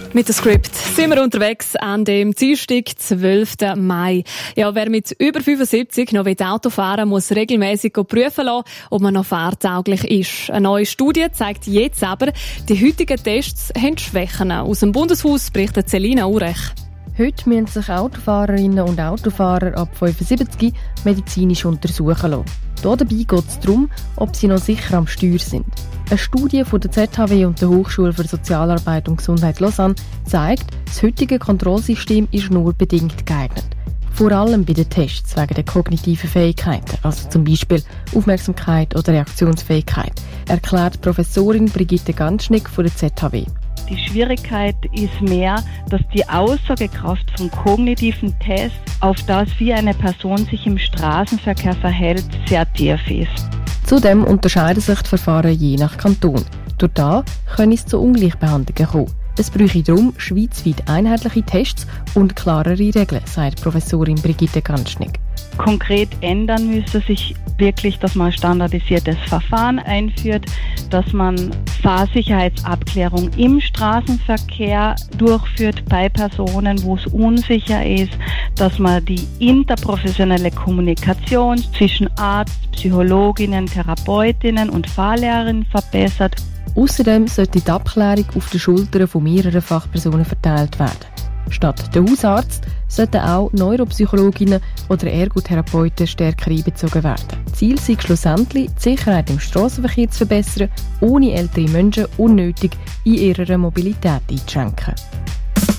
Mit dem Skript sind wir unterwegs an dem Dienstag, 12. Mai. Ja, wer mit über 75 noch Auto fahren will, muss regelmäßig prüfen lassen, ob man noch fahrtauglich ist. Eine neue Studie zeigt jetzt aber, die heutigen Tests haben Schwächen. Aus dem Bundeshaus berichtet Selina Urech. Heute müssen sich Autofahrerinnen und Autofahrer ab 75 medizinisch untersuchen lassen. Dabei geht es darum, ob sie noch sicher am Steuer sind. Eine Studie von der ZHW und der Hochschule für Sozialarbeit und Gesundheit Lausanne zeigt, das heutige Kontrollsystem ist nur bedingt geeignet. Vor allem bei den Tests wegen der kognitiven Fähigkeiten, also zum Beispiel Aufmerksamkeit oder Reaktionsfähigkeit, erklärt Professorin Brigitte Ganschnick von der ZHW. Die Schwierigkeit ist mehr, dass die Aussagekraft von kognitiven Tests, auf das wie eine Person sich im Straßenverkehr verhält, sehr tief ist. Zudem unterscheiden sich die Verfahren je nach Kanton. Durch das können es zu Ungleichbehandlungen kommen. Es bräuchte darum schweizweit einheitliche Tests und klarere Regeln, sagt Professorin Brigitte Ganschnick. Konkret ändern müsste sich wirklich, dass man ein standardisiertes Verfahren einführt, dass man Fahrsicherheitsabklärung im Straßenverkehr durchführt bei Personen, wo es unsicher ist, dass man die interprofessionelle Kommunikation zwischen Arzt, Psychologinnen, Therapeutinnen und Fahrlehrerinnen verbessert. Außerdem sollte die Abklärung auf den Schultern von mehreren Fachpersonen verteilt werden. Statt der Hausarzt sollten auch Neuropsychologinnen oder Ergotherapeuten stärker einbezogen werden. Ziel sei schlussendlich, die Sicherheit im Strassenverkehr zu verbessern, ohne ältere Menschen unnötig in ihrer Mobilität einzuschränken.